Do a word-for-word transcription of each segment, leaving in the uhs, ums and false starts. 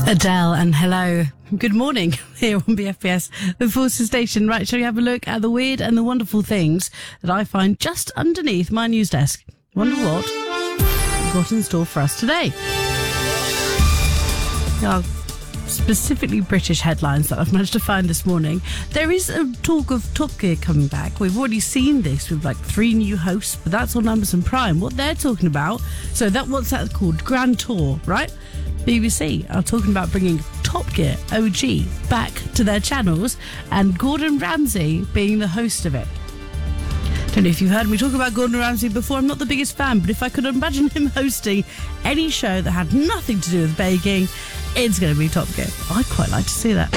Adele and hello. Good morning here on B F B S, the Forces Station. Right, shall we have a look at the weird and the wonderful things that I find just underneath my news desk? Wonder what we've got in store for us today. Now, specifically British headlines that I've managed to find this morning. There is a talk of Top Gear coming back. We've already seen this with like three new hosts, but that's on Amazon Prime. What they're talking about, so that what's that called? Grand Tour, right? B B C are talking about bringing Top Gear O G back to their channels and Gordon Ramsay being the host of it. Don't know if you've heard me talk about Gordon Ramsay before. I'm not the biggest fan, but if I could imagine him hosting any show that had nothing to do with baking, it's going to be Top Gear. I'd quite like to see that.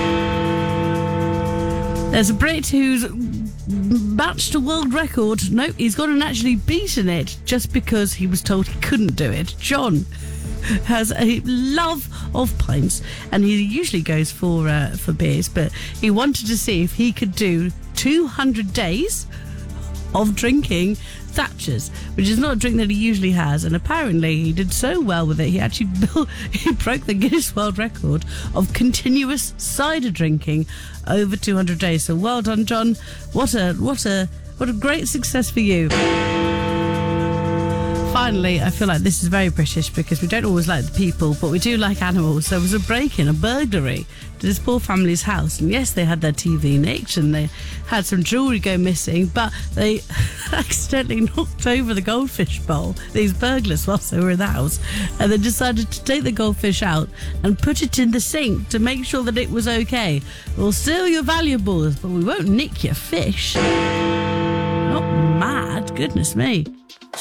There's a Brit who's matched a world record. No, he's gone and actually beaten it just because he was told he couldn't do it. John has a love of pints, and he usually goes for uh, for beers, but he wanted to see if he could do two hundred days of drinking Thatcher's, which is not a drink that he usually has, and apparently he did so well with it he actually built, he broke the Guinness World Record of continuous cider drinking over two hundred days. So well done, John. What a what a what a great success for you. Finally, I feel like this is very British because we don't always like the people, but we do like animals. There was a break-in, a burglary to this poor family's house. And yes, they had their T V nicked and they had some jewellery go missing, but they accidentally knocked over the goldfish bowl, these burglars, whilst they were in the house, and they decided to take the goldfish out and put it in the sink to make sure that it was okay. We'll steal your valuables, but we won't nick your fish. Not mad, goodness me.